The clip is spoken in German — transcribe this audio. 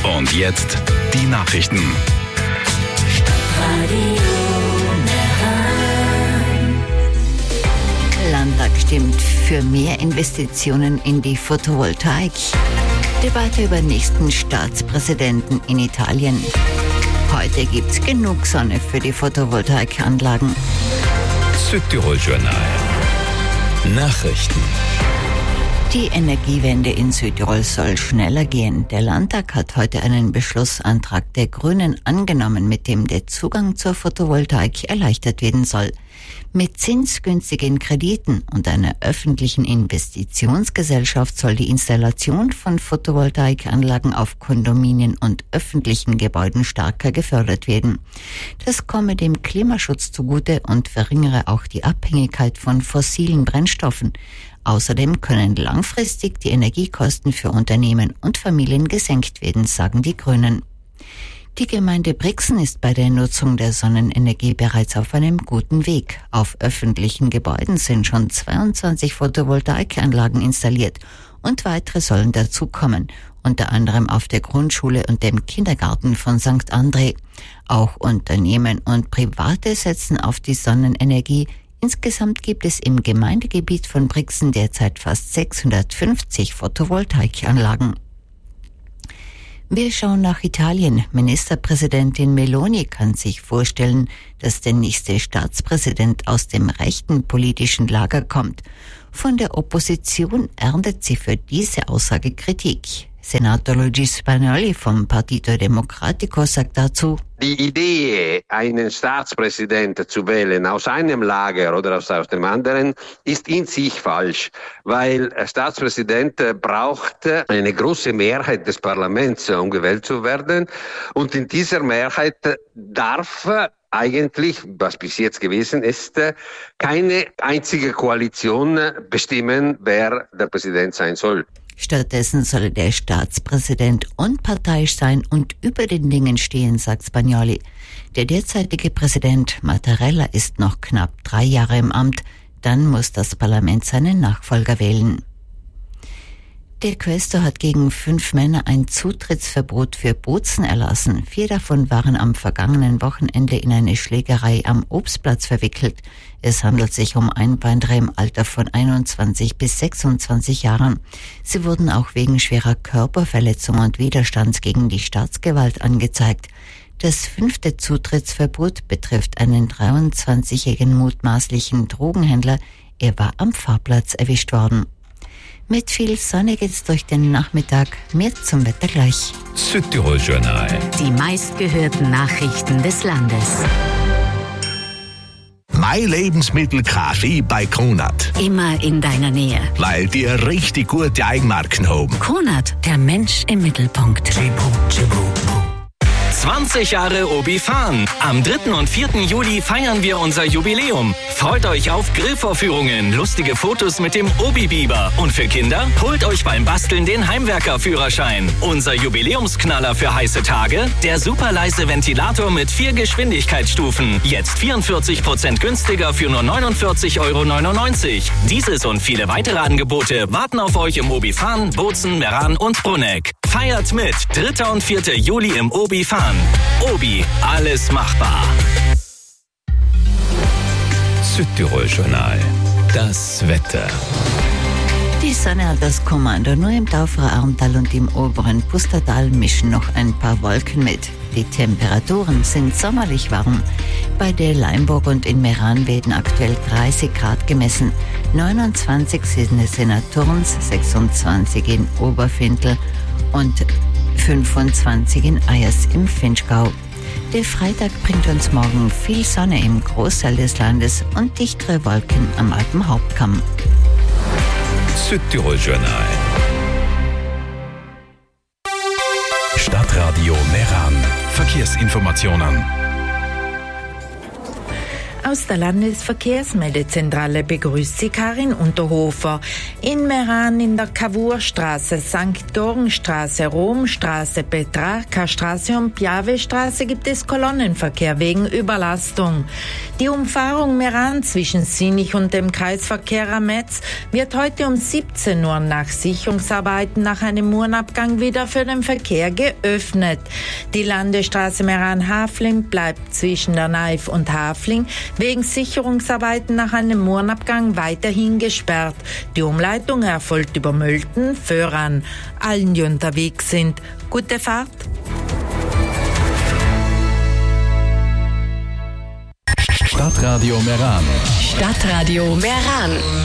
Und jetzt die Nachrichten. Landtag stimmt für mehr Investitionen in die Photovoltaik. Debatte über nächsten Staatspräsidenten in Italien. Heute gibt's genug Sonne für die Photovoltaikanlagen. Südtirol-Journal. Nachrichten. Die Energiewende in Südtirol soll schneller gehen. Der Landtag hat heute einen Beschlussantrag der Grünen angenommen, mit dem der Zugang zur Photovoltaik erleichtert werden soll. Mit zinsgünstigen Krediten und einer öffentlichen Investitionsgesellschaft soll die Installation von Photovoltaikanlagen auf Kondominien und öffentlichen Gebäuden stärker gefördert werden. Das komme dem Klimaschutz zugute und verringere auch die Abhängigkeit von fossilen Brennstoffen. Außerdem können langfristig die Energiekosten für Unternehmen und Familien gesenkt werden, sagen die Grünen. Die Gemeinde Brixen ist bei der Nutzung der Sonnenenergie bereits auf einem guten Weg. Auf öffentlichen Gebäuden sind schon 22 Photovoltaikanlagen installiert und weitere sollen dazukommen, unter anderem auf der Grundschule und dem Kindergarten von St. André. Auch Unternehmen und Private setzen auf die Sonnenenergie. Insgesamt gibt es im Gemeindegebiet von Brixen derzeit fast 650 Photovoltaikanlagen. Wir schauen nach Italien. Ministerpräsidentin Meloni kann sich vorstellen, dass der nächste Staatspräsident aus dem rechten politischen Lager kommt. Von der Opposition erntet sie für diese Aussage Kritik. Senator Luigi Spagnoli vom Partito Democratico sagt dazu: Die Idee, einen Staatspräsidenten zu wählen aus einem Lager oder aus dem anderen, ist in sich falsch, weil ein Staatspräsident braucht eine große Mehrheit des Parlaments, um gewählt zu werden. Und in dieser Mehrheit darf eigentlich, was bis jetzt gewesen ist, keine einzige Koalition bestimmen, wer der Präsident sein soll. Stattdessen solle der Staatspräsident unparteiisch sein und über den Dingen stehen, sagt Spagnoli. Der derzeitige Präsident Mattarella ist noch knapp 3 Jahre im Amt. Dann muss das Parlament seinen Nachfolger wählen. Der Quästor hat gegen 5 Männer ein Zutrittsverbot für Bozen erlassen. 4 davon waren am vergangenen Wochenende in eine Schlägerei am Obstplatz verwickelt. Es handelt sich um Einwanderer im Alter von 21 bis 26 Jahren. Sie wurden auch wegen schwerer Körperverletzung und Widerstands gegen die Staatsgewalt angezeigt. Das 5. Zutrittsverbot betrifft einen 23-jährigen mutmaßlichen Drogenhändler. Er war am Fahrplatz erwischt worden. Mit viel Sonne geht's durch den Nachmittag. Mehr zum Wetter gleich. Südtirol-Journal. Die meistgehörten Nachrichten des Landes. Mein Lebensmittel Kaffee bei Kronat. Immer in deiner Nähe. Weil die richtig gute Eigenmarken haben. Kronat, der Mensch im Mittelpunkt. 20 Jahre Obi fahren. Am 3. und 4. Juli feiern wir unser Jubiläum. Freut euch auf Grillvorführungen, lustige Fotos mit dem Obi-Biber. Und für Kinder, holt euch beim Basteln den Heimwerker-Führerschein. Unser Jubiläumsknaller für heiße Tage, der superleise Ventilator mit 4 Geschwindigkeitsstufen. Jetzt 44% günstiger für nur 49,99 €. Dieses und viele weitere Angebote warten auf euch im Obi fahren, Bozen, Meran und Brunegg. Feiert mit 3. und 4. Juli im Obi fahren. Obi, alles machbar. Südtirol-Journal. Das Wetter. Die Sonne hat das Kommando. Nur im Tauferer Armtal und im oberen Pustertal mischen noch ein paar Wolken mit. Die Temperaturen sind sommerlich warm. Bei der Leimburg und in Meran werden aktuell 30 Grad gemessen. 29 sind es in Turns, 26 in Oberfintel und 25 in Eyers im Finchgau. Der Freitag bringt uns morgen viel Sonne im Großteil des Landes und dichtere Wolken am Alpenhauptkamm. Südtirol-Journal. Stadtradio Meran. Verkehrsinformationen. Aus der Landesverkehrsmeldezentrale begrüßt sie Karin Unterhofer. In Meran in der Cavourstraße, St. Georgenstraße, Romstraße, Petrarca-Straße und Piave-Straße gibt es Kolonnenverkehr wegen Überlastung. Die Umfahrung Meran zwischen Sinich und dem Kreisverkehr Rametz wird heute um 17 Uhr nach Sicherungsarbeiten nach einem Murnabgang wieder für den Verkehr geöffnet. Die Landesstraße Meran-Hafling bleibt zwischen der Naif und Hafling wegen Sicherungsarbeiten nach einem Murnabgang weiterhin gesperrt. Die Umleitung erfolgt über Mölten, Föhran. Allen, die unterwegs sind, gute Fahrt. Stadtradio Meran. Stadtradio Meran.